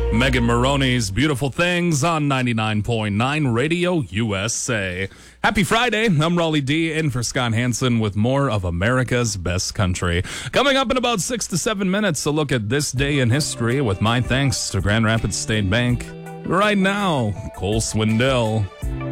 Megan Maroney's Beautiful Things on 99.9 Radio USA. Happy Friday. I'm Raleigh D. in for Scott Hansen with more of America's Best Country. Coming up in about 6 to 7 minutes, a look at this day in history with my thanks to Grand Rapids State Bank. Right now, Cole Swindell.